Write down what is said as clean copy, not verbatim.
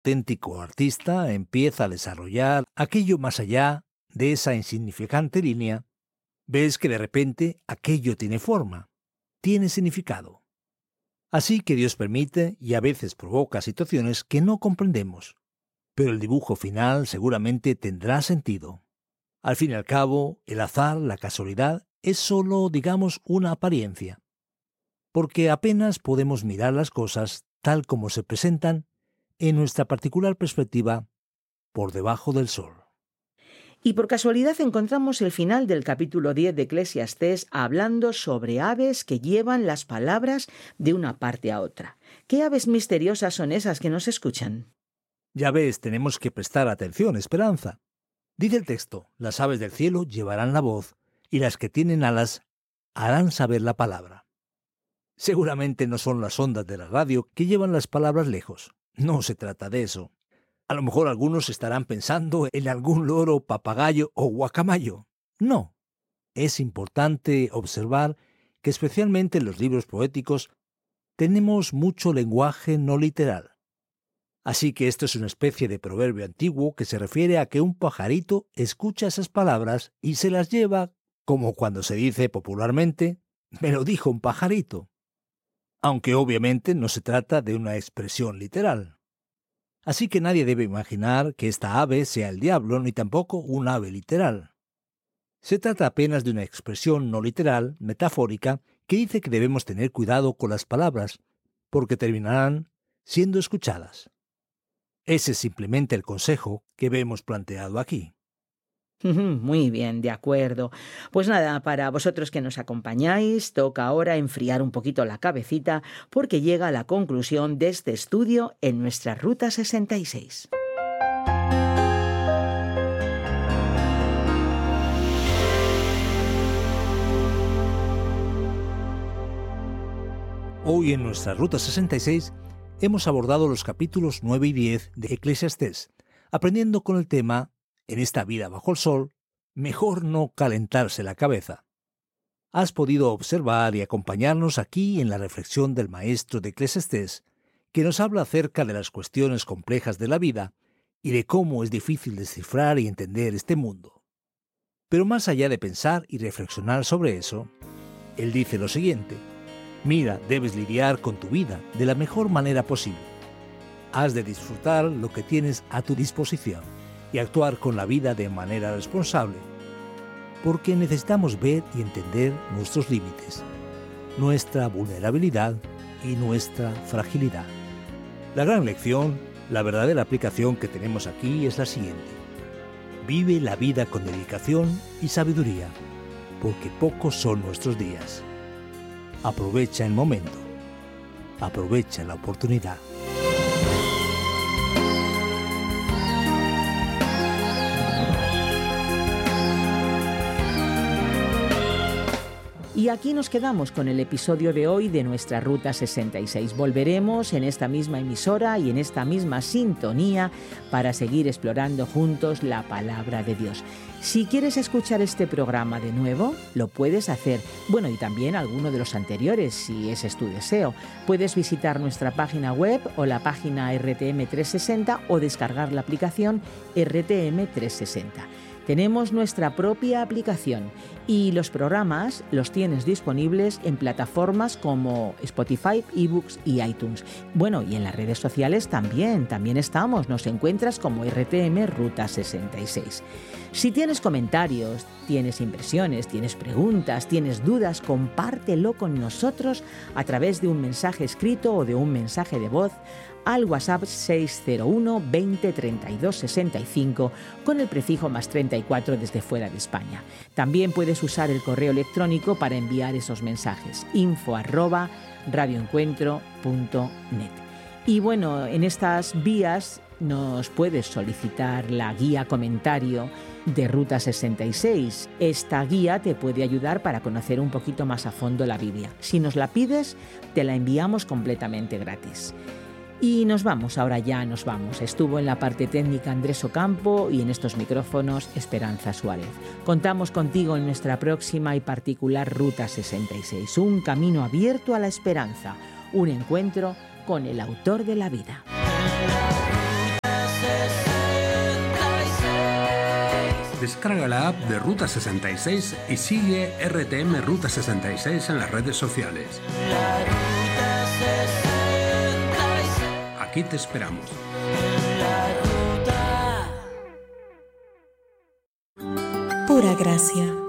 auténtico artista empieza a desarrollar aquello más allá de esa insignificante línea, ves que de repente aquello tiene forma, tiene significado. Así que Dios permite y a veces provoca situaciones que no comprendemos, pero el dibujo final seguramente tendrá sentido. Al fin y al cabo, el azar, la casualidad, es solo, digamos, una apariencia, porque apenas podemos mirar las cosas tal como se presentan en nuestra particular perspectiva por debajo del sol. Y por casualidad encontramos el final del capítulo 10 de Eclesiastés hablando sobre aves que llevan las palabras de una parte a otra. ¿Qué aves misteriosas son esas que nos escuchan? Ya ves, tenemos que prestar atención, Esperanza. Dice el texto, las aves del cielo llevarán la voz y las que tienen alas harán saber la palabra. Seguramente no son las ondas de la radio que llevan las palabras lejos. No se trata de eso. A lo mejor algunos estarán pensando en algún loro, papagayo o guacamayo. No. Es importante observar que especialmente en los libros poéticos tenemos mucho lenguaje no literal. Así que esto es una especie de proverbio antiguo que se refiere a que un pajarito escucha esas palabras y se las lleva, como cuando se dice popularmente, me lo dijo un pajarito. Aunque obviamente no se trata de una expresión literal. Así que nadie debe imaginar que esta ave sea el diablo, ni tampoco un ave literal. Se trata apenas de una expresión no literal, metafórica, que dice que debemos tener cuidado con las palabras, porque terminarán siendo escuchadas. Ese es simplemente el consejo que vemos planteado aquí. Muy bien, de acuerdo. Pues nada, para vosotros que nos acompañáis, toca ahora enfriar un poquito la cabecita porque llega la conclusión de este estudio en nuestra Ruta 66. Hoy en nuestra Ruta 66 hemos abordado los capítulos 9 y 10 de Eclesiastés, aprendiendo con el tema en esta vida bajo el sol, mejor no calentarse la cabeza. Has podido observar y acompañarnos aquí en la reflexión del maestro de Eclesiastés, que nos habla acerca de las cuestiones complejas de la vida y de cómo es difícil descifrar y entender este mundo. Pero más allá de pensar y reflexionar sobre eso, él dice lo siguiente: mira, debes lidiar con tu vida de la mejor manera posible. Has de disfrutar lo que tienes a tu disposición y actuar con la vida de manera responsable, porque necesitamos ver y entender nuestros límites, nuestra vulnerabilidad y nuestra fragilidad. La gran lección, la verdadera aplicación que tenemos aquí es la siguiente: vive la vida con dedicación y sabiduría, porque pocos son nuestros días. Aprovecha el momento, aprovecha la oportunidad. Y aquí nos quedamos con el episodio de hoy de nuestra Ruta 66. Volveremos en esta misma emisora y en esta misma sintonía para seguir explorando juntos la palabra de Dios. Si quieres escuchar este programa de nuevo, lo puedes hacer. Bueno, y también alguno de los anteriores, si ese es tu deseo. Puedes visitar nuestra página web o la página RTM 360 o descargar la aplicación RTM 360. Tenemos nuestra propia aplicación y los programas los tienes disponibles en plataformas como Spotify, eBooks y iTunes. Bueno, y en las redes sociales también estamos. Nos encuentras como RTM Ruta 66. Si tienes comentarios, tienes impresiones, tienes preguntas, tienes dudas, compártelo con nosotros a través de un mensaje escrito o de un mensaje de voz al WhatsApp 601 20 32 65 con el prefijo +34 desde fuera de España. También puedes usar el correo electrónico para enviar esos mensajes, info@radioencuentro.net. Y bueno, en estas vías nos puedes solicitar la guía comentario de Ruta 66. Esta guía te puede ayudar para conocer un poquito más a fondo la Biblia. Si nos la pides, te la enviamos completamente gratis. Y ahora ya nos vamos. Estuvo en la parte técnica Andrés Ocampo y en estos micrófonos Esperanza Suárez. Contamos contigo en nuestra próxima y particular Ruta 66, un camino abierto a la esperanza, un encuentro con el autor de la vida. Descarga la app de Ruta 66 y sigue RTM Ruta 66 en las redes sociales. Aquí te esperamos. Pura gracia.